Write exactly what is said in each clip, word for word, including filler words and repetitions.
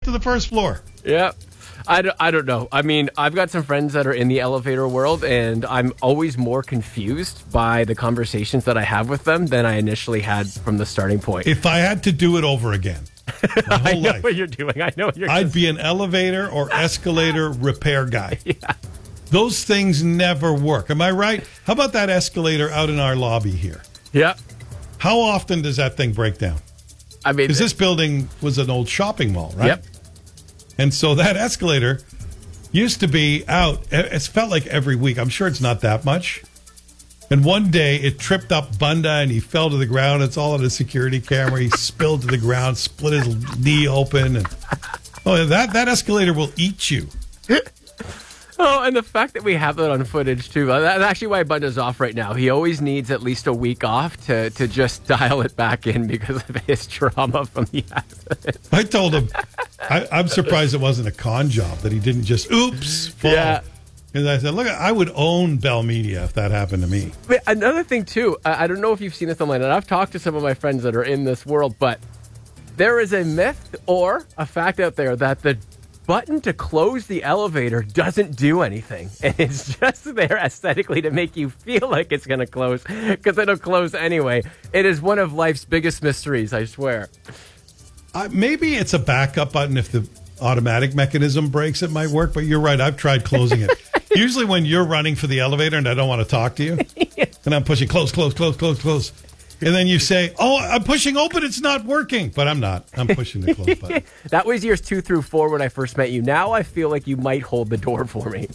to the first floor. Yeah. I don't, I don't know. I mean, I've got some friends that are in the elevator world, and I'm always more confused by the conversations that I have with them than I initially had from the starting point. If I had to do it over again, my whole I know life, what you're doing. I know what you're I'd just... be an elevator or escalator repair guy. Yeah. Those things never work. Am I right? How about that escalator out in our lobby here? Yeah. How often does that thing break down? I mean, Because this building was an old shopping mall, right? Yep. And so that escalator used to be out. It's felt like every week. I'm sure it's not that much. And one day it tripped up Bunda and he fell to the ground. It's all on a security camera. He spilled to the ground, split his knee open. And oh, that, that escalator will eat you. Oh, and the fact that we have that on footage, too. That's actually why Bunda's off right now. He always needs at least a week off to, to just dial it back in because of his trauma from the accident. I told him, I, I'm surprised it wasn't a con job, that he didn't just, oops, fall. Yeah. Because I said, look, I would own Bell Media if that happened to me. But another thing, too, I, I don't know if you've seen this online, and I've talked to some of my friends that are in this world, but there is a myth or a fact out there that the button to close the elevator doesn't do anything. And it's just there aesthetically to make you feel like it's going to close, because it'll close anyway. It is one of life's biggest mysteries, I swear. Uh, maybe it's a backup button if the automatic mechanism breaks, it might work, but you're right. I've tried closing it. Usually when you're running for the elevator and I don't want to talk to you, yeah. and I'm pushing close, close, close, close, close. And then you say, oh, I'm pushing open, it's not working. But I'm not. I'm pushing the close button. That was years two through four when I first met you. Now I feel like you might hold the door for me.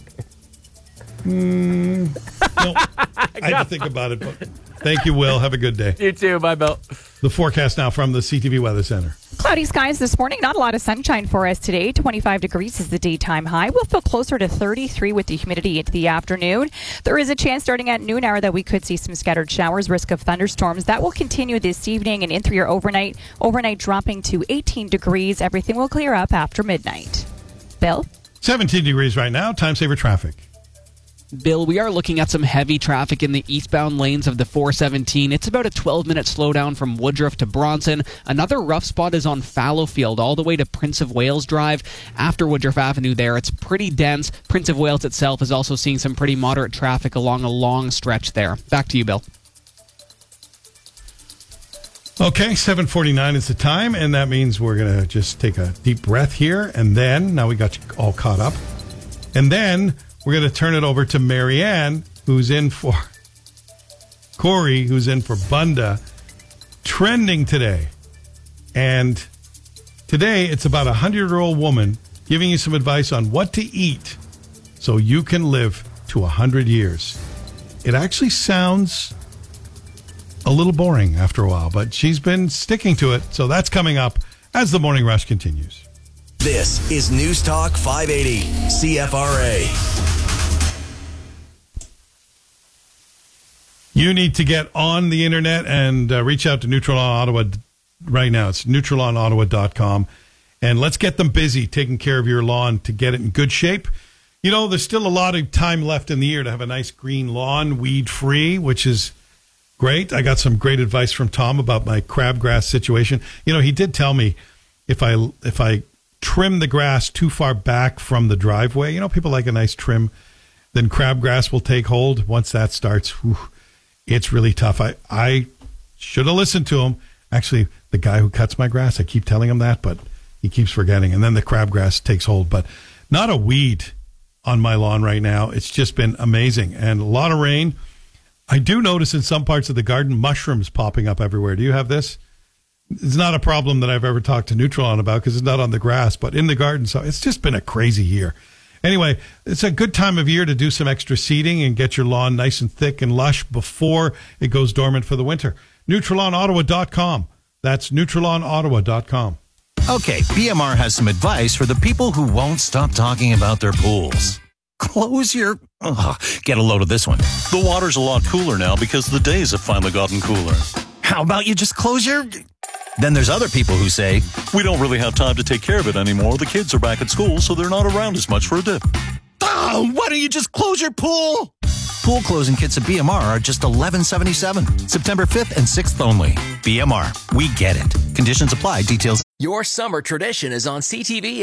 Mm, no, I had to think about it. But thank you, Will. Have a good day. You too. Bye, Bill. The forecast now from the C T V Weather Center. Cloudy skies this morning. Not a lot of sunshine for us today. twenty-five degrees is the daytime high. We'll feel closer to thirty-three with the humidity into the afternoon. There is a chance starting at noon hour that we could see some scattered showers, risk of thunderstorms. That will continue this evening and in through your overnight. Overnight dropping to eighteen degrees. Everything will clear up after midnight. Bill? seventeen degrees right now. Time saver traffic. Bill, we are looking at some heavy traffic in the eastbound lanes of the four seventeen. It's about a twelve-minute slowdown from Woodruff to Bronson. Another rough spot is on Fallowfield, all the way to Prince of Wales Drive. After Woodruff Avenue there, it's pretty dense. Prince of Wales itself is also seeing some pretty moderate traffic along a long stretch there. Back to you, Bill. Okay, seven forty-nine is the time, and that means we're going to just take a deep breath here, and then, now we got you all caught up, and then we're going to turn it over to Marianne, who's in for Corey, who's in for Bunda. Trending today. And today it's about a hundred-year-old woman giving you some advice on what to eat so you can live to one hundred years. It actually sounds a little boring after a while, but she's been sticking to it. So that's coming up as the Morning Rush continues. This is News Talk five eighty, C F R A. You need to get on the internet and uh, reach out to Neutral on Ottawa right now. It's neutral on ottawa dot com. And let's get them busy taking care of your lawn to get it in good shape. You know, there's still a lot of time left in the year to have a nice green lawn, weed-free, which is great. I got some great advice from Tom about my crabgrass situation. You know, he did tell me if I if I trim the grass too far back from the driveway, you know, people like a nice trim, then crabgrass will take hold. Once that starts, whew, it's really tough. I, I should have listened to him. Actually, the guy who cuts my grass, I keep telling him that, but he keeps forgetting. And then the crabgrass takes hold. But not a weed on my lawn right now. It's just been amazing. And a lot of rain. I do notice in some parts of the garden, mushrooms popping up everywhere. Do you have this? It's not a problem that I've ever talked to Neutral on about because it's not on the grass, but in the garden. So it's just been a crazy year. Anyway, it's a good time of year to do some extra seeding and get your lawn nice and thick and lush before it goes dormant for the winter. neutral on ottawa dot com. That's neutral on ottawa dot com. Okay, B M R has some advice for the people who won't stop talking about their pools. Close your... Ugh, get a load of this one. The water's a lot cooler now because the days have finally gotten cooler. How about you just close your... Then there's other people who say, we don't really have time to take care of it anymore. The kids are back at school, so they're not around as much for a dip. Oh, why don't you just close your pool? Pool closing kits at B M R are just eleven seventy-seven. September fifth and sixth only. B M R, we get it. Conditions apply. Details. Your summer tradition is on C T V.